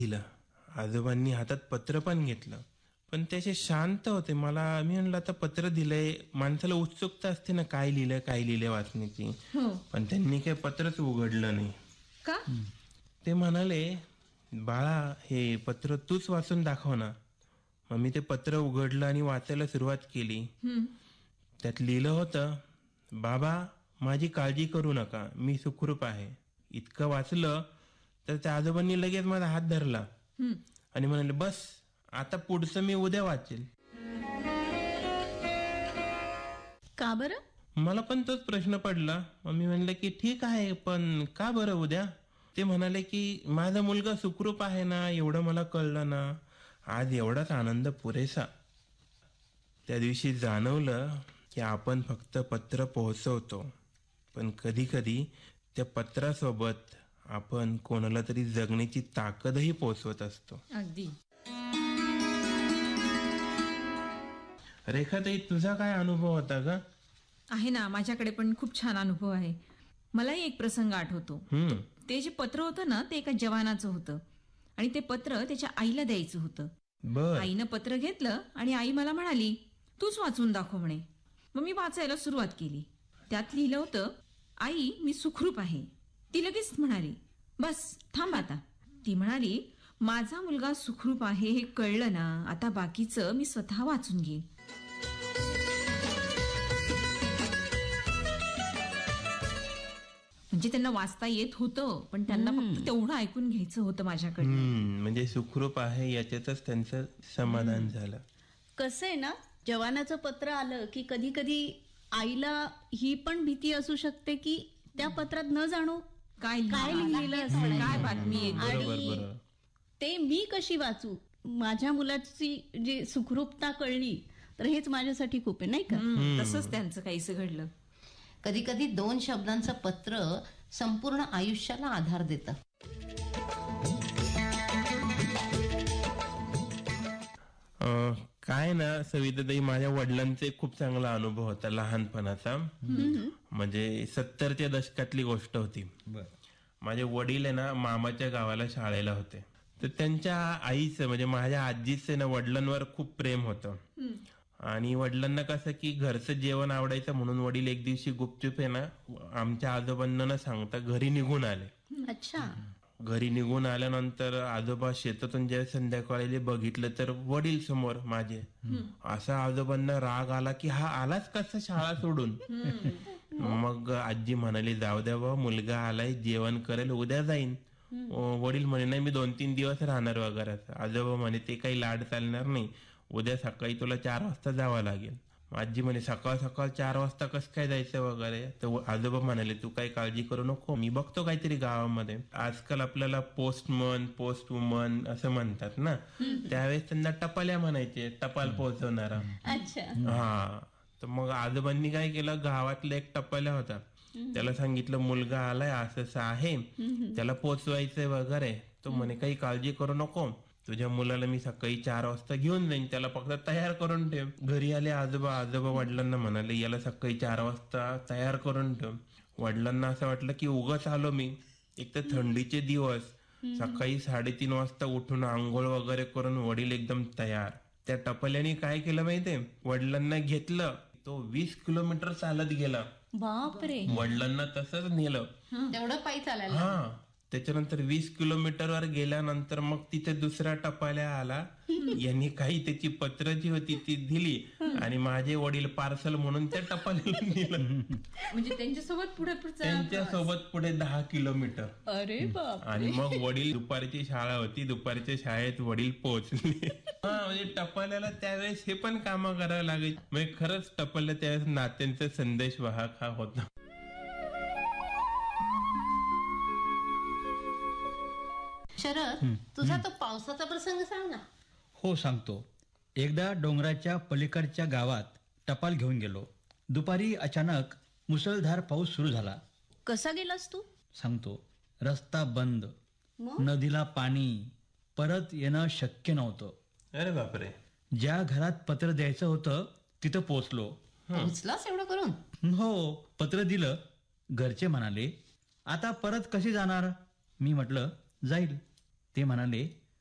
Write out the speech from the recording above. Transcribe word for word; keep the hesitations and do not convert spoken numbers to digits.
दिलं. आजोबांनी हातात पत्र पण घेतलं, पण ते असे शांत होते. मला मी म्हणलं आता पत्र दिलंय, माणसाला उत्सुकता असते ना, काय लिहिलंय काय लिहिलंय वाचण्याची. हो. पण त्यांनी काही पत्रच उघडलं नाही. का? ते म्हणाले, बाळा हे पत्र तूच वाचून दाखव ना. मग मी ते पत्र उघडलं आणि वाचायला सुरुवात केली. हम्म. त्यात लिहिलं होतं, बाबा माझी काळजी करू नका, मी सुखरूप आहे. इतकं वाचलं तर त्या आजोबांनी लगेच माझा हात धरला हम्म. आणि म्हणाले, बस आता पुढचं मी उद्या वाचेल. का बरं? मला पण तोच प्रश्न पडला. मग मी म्हणलं की ठीक आहे, पण का बरं उद्या? ते म्हणाले की माझा मुलगा सुखरूप आहे ना, एवढं मला कळलं ना, आज एवढाच आनंद पुरेसा. त्या दिवशी जाणवलं की आपण फक्त पत्र पोहोचवतो, पण कधी कधी त्या पत्रासोबत आपण कोणाला तरी जगण्याची ताकदही पोहोचवत असतो. अगदी. रेखाताई, तुझा काय अनुभव होता का? आहे ना, माझ्याकडे पण खूप छान अनुभव आहे. मलाही एक प्रसंग आठवतो. हम्म. ते जे पत्र होतं ना, ते एका जवानाचं होतं आणि ते पत्र त्याच्या आईला द्यायचं होतं. बर. आईनं पत्र घेतलं आणि आई मला म्हणाली, तूच वाचून दाखव म्हणे. मग मी वाचायला सुरुवात केली. त्यात लिहिलं होतं, आई मी सुखरूप आहे. ती लगेच म्हणाली, बस थांब आता. ती म्हणाली, माझा मुलगा सुखरूप आहे हे कळलं ना, आता बाकीचं मी स्वतः वाचून घेईन. म्हणजे त्यांना वाचता येत होतं, पण त्यांना फक्त तेवढं ऐकून घ्यायचं होतं माझ्याकडे. हम्म, म्हणजे सुखरूप आहे याच्यातच त्यांचं समाधान झालं. कसं आहे ना, जवानाचं पत्र आलं की कधी कधी आईला ही पण भीती असू शकते की त्या पत्रात न जाणू काय काय लिहिलेलं असतं, काय बातमी येते. बरोबर आणि बरोबर. ते मी कशी वाचू. माझ्या मुलाची जी सुखरूपता कळली तर हेच माझ्यासाठी खूप आहे, नाही का? हम्म, तसंच त्यांचं काहीसं घडलं. कधी कधी दोन शब्दांचं पत्र संपूर्ण आयुष्याला आधार देतं. अं, काय ना सविताताई, माझ्या वडिलांचा एक खूप चांगला अनुभव होता लहानपणाचा. म्हणजे सत्तरच्या दशकातली गोष्ट होती. माझे वडील आहे ना, मामाच्या गावाला शाळेला होते. तर त्यांच्या आईचं म्हणजे माझ्या आजीचं ना वडिलांवर खूप प्रेम होतं. आणि वडिलांना कसं की घरचं जेवण आवडायचं म्हणून वडील एक दिवशी गुपचूप आहे ना, आमच्या आजोबांना न सांगता घरी निघून आले. अच्छा. घरी निघून आल्यानंतर आजोबा शेतातून जेव्हा संध्याकाळी बघितलं तर वडील समोर माझे. असा आजोबांना राग आला की हा आलाच कसं शाळा सोडून. मग आजी म्हणाली, जाऊ द्या बा, मुलगा आलाय, जेवण करेल, उद्या जाईन. वडील म्हणे, नाही मी दोन तीन दिवस राहणार वगैरे. आजोबा म्हणे, ते काही लाड चालणार नाही, उद्या सकाळी तुला चार वाजता जावं लागेल. आजी म्हणे, सकाळ सकाळ चार वाजता कसं काय जायचं वगैरे. तर आजोबा म्हणाले, तू काही काळजी करू नको, मी बघतो काहीतरी गावामध्ये. आजकाल आपल्याला पोस्टमन पोस्ट वुमन असं म्हणतात ना, त्यावेळेस त्यांना टपाल्या म्हणायचे, टपाल पोहोचवणारा. अच्छा. हा. तर मग आजोबांनी काय केलं, गावातला एक टपाल्या होता, त्याला सांगितलं मुलगा आलाय, असं असं आहे, त्याला पोचवायचंय वगैरे. तो म्हणे, काही काळजी करू नको, तुझ्या मुलाला मी सकाळी चार वाजता घेऊन जाईन, त्याला फक्त तयार करून ठेव. घरी आले आजोबा. आजोबा वडिलांना म्हणाले, याला सकाळी चार वाजता तयार करून ठेव. वडिलांना असं वाटलं की उगाच आलो मी. एक तर थंडीचे दिवस, सकाळी साडेतीन वाजता उठून आंघोळ वगैरे करून वडील एकदम तयार. त्या टपल्याने काय केलं माहितीये, वडिलांना घेतलं, तो वीस किलोमीटर चालत गेला. बापरे. वडिलांना तसंच नेलं. तेवढं पायी चालायला. हा. त्याच्यानंतर वीस किलोमीटरवर गेल्यानंतर मग तिथे दुसरा टपाल्या आला. यांनी काही त्याची पत्र जी होती ती दिली आणि माझे वडील पार्सल म्हणून त्या टपाल्याला दिलं. म्हणजे त्यांच्यासोबत पुढे पुढे त्यांच्या सोबत पुढे दहा किलोमीटर. अरे बाप. आणि मग वडील, दुपारची शाळा होती, दुपारच्या शाळेत वडील पोहोचले. हा. म्हणजे टपाल्याला त्यावेळेस हे पण कामं करायला लागायची. म्हणजे खरंच टपाल्या त्यावेळेस नात्यांचा संदेश वाहक हा होता. शरद, तुझा तो पावसाचा प्रसंग सांग ना. हो सांगतो. एकदा डोंगराच्या पलीकडच्या गावात टपाल घेऊन गेलो. दुपारी अचानक मुसळधार पाऊस सुरू झाला. कसा गेलास तू? सांगतो. रस्ता बंद, मग? नदीला पाणी, परत येणं शक्य नव्हतं. अरे बापरे. ज्या घरात पत्र द्यायचं होतं तिथं पोचलो. पोहोचलास एवढं करून? हो, पत्र दिलं. घरचे म्हणाले, आता परत कशी जाणार? मी म्हटलं, जाईल. ते म्हणाले,